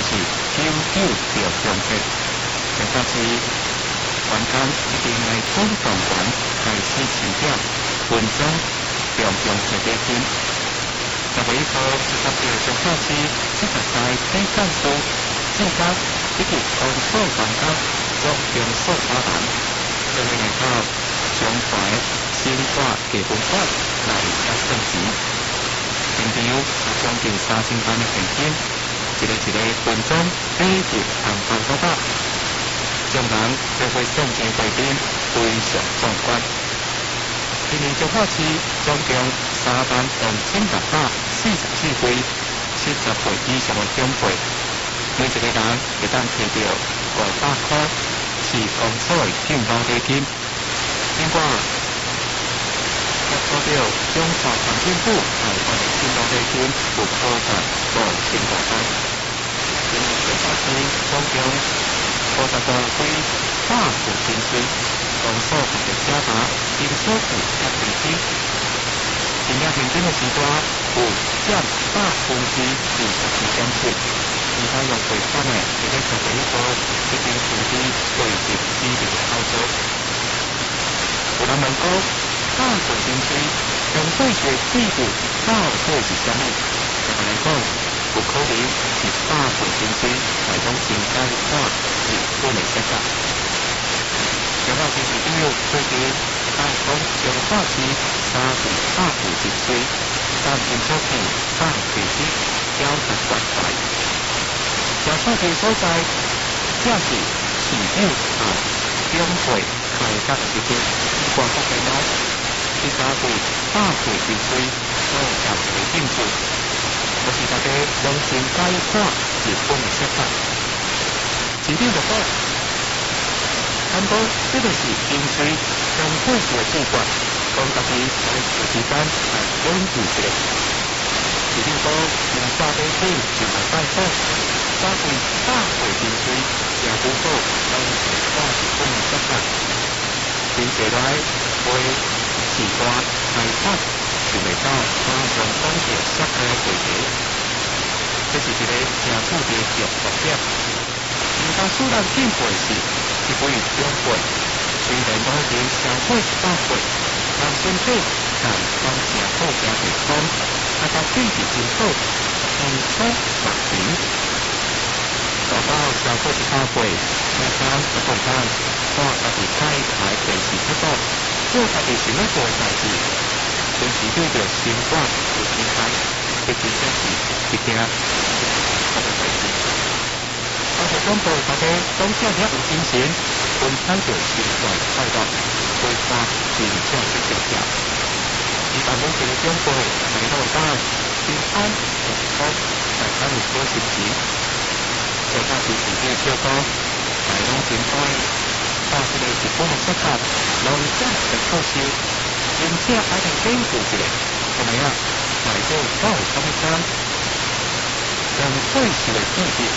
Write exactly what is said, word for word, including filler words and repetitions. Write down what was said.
是九九着重set，第三是员工一定来主动权开始清点分钟着重set的金。十月一号十三号上考试七十三体检书，正确以及工作员工各中数八万，这位来到中台新化基本法来加算钱。现场有将近三千万的现金，一个一个分钟价值红包五百，众人社会送钱贵宾非常壮观。今年中考试总共三万两千六百四十四位七十岁以上的长辈，每一个人会当摕到五百块是公所的敬老礼金。另外，接收到中华环境部台湾的敬老礼金有高达五千多块。今年中考试总共五十多位百户新村，公所负责加码经所费和利息。今年平均的时段有占百分之二十四点七，其他用汇款的一个十一号已经处理汇入指定的操作。有人问讲，百户新村用汇税制度到底是啥物？一般来讲，有可能是百户新村来讲应该看日本的设计。中华市市长最近开讲中华市三十百户一岁，担任所片百其实交十万块。这数据所在，正是市长和中会开发的一个外国电脑，第三户百户一岁所达的进步，就是大家拢先解看日本的设计。市长就讲，韩国这个是因随将汇税的主管，讲家己在有时间来研究一下。市长讲，用沙底水就来拜访，早期百岁真水也不好，当时看日本的设计，并且来为时段开发，就袂到马上讲着设计的过程。这是一个正注定的目标。因当虽然进步是一位中辈，虽然目前社会一百岁，但身体但当正好正健康，啊，甲身体真好，健康万全。走到社会一百岁，每天一分钟，看家己太太电视节目，做家己想要做的代志，随时对着生活有期待，这真正是一件好的代志。我哋广播大家当下也有精神，分享着生活快乐，规划真正的条条。希望每一个长辈能够当平安幸福，大家有好心情。再加是自己的小哥，大拢真乖，把这个日本的设计弄正来透视，并且还能研究一下，怎么样内底到底什么样？用最实的技术。